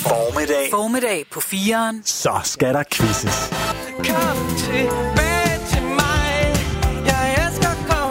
Formiddag på 4'eren. Så skal der quizzes. Kom tilbage til mig. Jeg elsker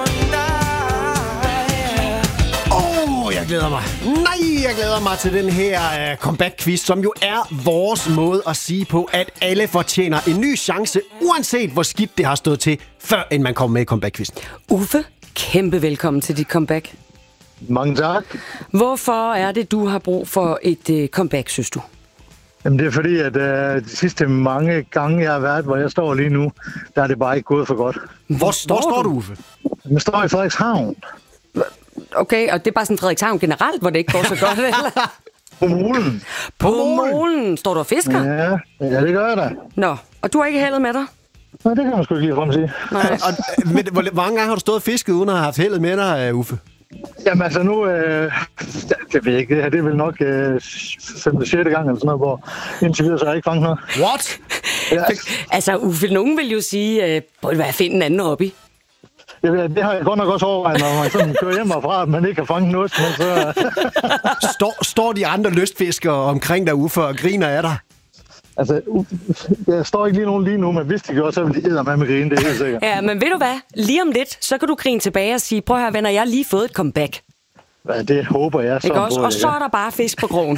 dig. Jeg glæder mig. Jeg glæder mig til den her comeback-quiz, som jo er vores måde at sige på, at alle fortjener en ny chance, uanset hvor skidt det har stået til, før end man kommer med i comeback-quizzen. Uffe, kæmpe velkommen til dit comeback. Mange tak. Hvorfor er det, du har brug for et comeback, synes du? Jamen det er fordi, at de sidste mange gange, jeg har været, hvor jeg står lige nu, der er det bare ikke gået for godt. Hvor står du, Uffe? Jeg står i Frederikshavn. Okay, og det er bare sådan Frederikshavn generelt, hvor det ikke går så godt, eller? På molen. På molen? Står du og fisker? Ja, det gør jeg da. Nå, og du har ikke heldet med dig? Nej, det kan man sgu ikke lige frem sige. Nej. Hvor mange gange har du stået og fisket, uden at have haft heldet med dig, Uffe? Jamen altså nu, det ved jeg ikke, det er vel nok 5. eller 6. gang eller sådan noget, hvor indtil videre så har jeg ikke fanget noget. What? Ja. Altså, Uffe, nogen vil jo sige, prøv at finde en anden hobby. Det har jeg godt nok også overvejet, når man sådan kører hjem fra, at man ikke har fanget noget. Men så... står de andre lystfiskere omkring dig, Uffe, og griner af dig? Altså, jeg står ikke lige nogen lige nu, men hvis de gør, så vil de eddermame grine, det er helt sikkert. Ja, men ved du hvad? Lige om lidt, så kan du grine tilbage og sige, prøv her venner, jeg har lige fået et comeback. Ja, det håber jeg så. Ikke også? Og så er der bare fisk på krogen.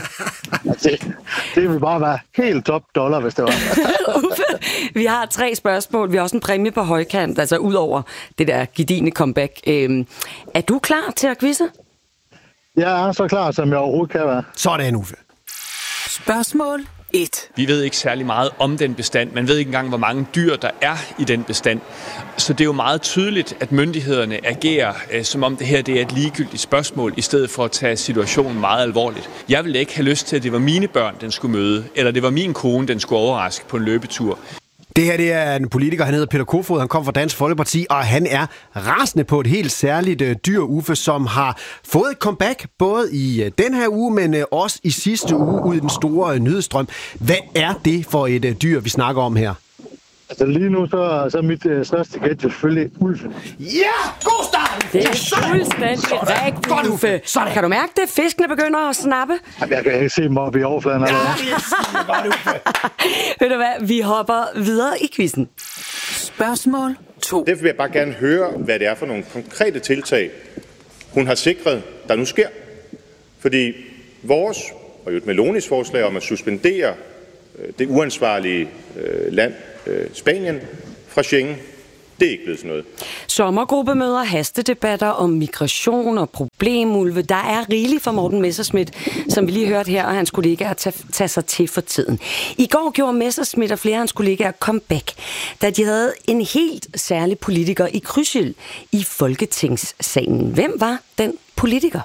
Det vil bare være helt top dollar, hvis det var. Uffe, vi har 3 spørgsmål. Vi har også en præmie på højkant, altså ud over det der gedigne comeback. Er du klar til at quizze? Jeg er så klar, som jeg overhovedet kan være. Sådan, Uffe. Spørgsmål 1. Vi ved ikke særlig meget om den bestand. Man ved ikke engang, hvor mange dyr, der er i den bestand. Så det er jo meget tydeligt, at myndighederne agerer, som om det her det er et ligegyldigt spørgsmål, i stedet for at tage situationen meget alvorligt. Jeg ville ikke have lyst til, at det var mine børn, den skulle møde, eller det var min kone, den skulle overraske på en løbetur. Det her det er en politiker, han hedder Peter Kofod, han kom fra Dansk Folkeparti, og han er rasende på et helt særligt dyr, Uffe, som har fået et comeback, både i den her uge, men også i sidste uge ud i den store nyhedsstrøm. Hvad er det for et dyr, vi snakker om her? Altså lige nu, så er mit største gæt selvfølgelig ulven. Ja, god start! Det er fuldstændig rigtigt, Uffe. Sådan. Kan du mærke det? Fiskene begynder at snappe. Jamen, jeg kan ikke se dem oppe i overfladen. Ja, godt, Uffe. Ved du hvad? Vi hopper videre i quizzen. Spørgsmål 2. Derfor vil jeg bare gerne høre, hvad det er for nogle konkrete tiltag, hun har sikret, der nu sker. Fordi vores, og jo et Melonis forslag om at suspendere det uansvarlige land, Spanien, fra Schengen, det er ikke blevet sådan noget. Sommergruppemøder, hastedebatter om migration og problemulve. Der er rigeligt for Morten Messerschmidt, som vi lige hørte her, og hans kollegaer tage sig til for tiden. I går gjorde Messerschmidt og flere af hans kollegaer comeback, da de havde en helt særlig politiker i krydsild i Folketingssalen. Hvem var den politiker?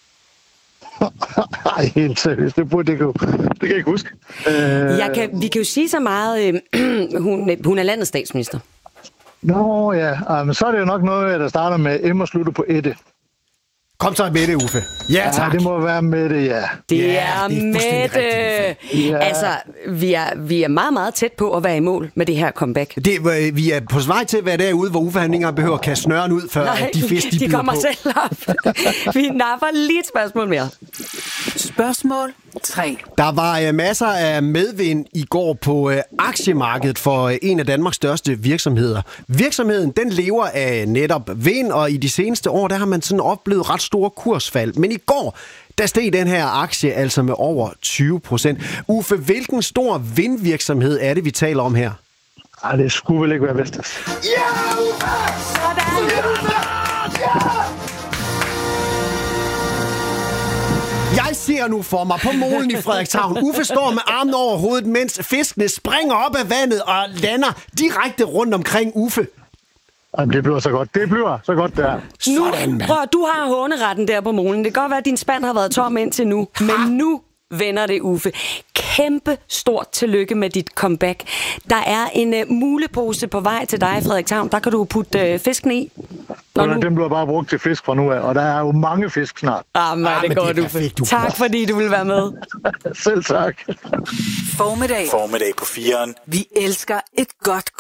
Nej, helt seriøst. Det kan jeg ikke huske. Vi kan jo sige så meget, hun er landets statsminister. Nå ja, men så er det jo nok noget, der starter med M og slutter på Ette. Kom så med det, Uffe. Ja, tak. Ja, det må være med det, ja. Det er Mette. Ja. Altså, vi er meget, meget tæt på at være i mål med det her comeback. Vi er på vej til at være derude, hvor Uffe han ikke engang behøver at kaste snøren ud, før Nej, de fisk, de kommer på. Selv op. Vi napper lige et spørgsmål mere. Spørgsmål 3. Der var masser af medvind i går på aktiemarkedet for en af Danmarks største virksomheder. Virksomheden, den lever af netop vind, og i de seneste år, der har man sådan oplevet ret store kursfald. Men i går, der steg den her aktie altså med over 20%. Uffe, hvilken stor vindvirksomhed er det, vi taler om her? Ej, det skulle vel ikke være Vestas. Ja, Uffe! Sådan! Jeg ser nu for mig på molen i Frederikshavn. Uffe står med armen over hovedet, mens fiskene springer op af vandet og lander direkte rundt omkring Uffe. Jamen, det bliver så godt. Det bliver så godt, der. Prøv, du har håneretten der på molen. Det kan godt være, at din spand har været tom indtil nu. Men nu vender det, Uffe. Kæmpe stort tillykke med dit comeback. Der er en mulepose på vej til dig i Frederikshavn. Der kan du putte fisken i. Den bliver bare brugt til fisk fra nu af, og der er jo mange fisk snart. Men det går, Uffe. Tak, fordi du vil være med. Selv tak. Formiddag på 4'eren. Vi elsker et godt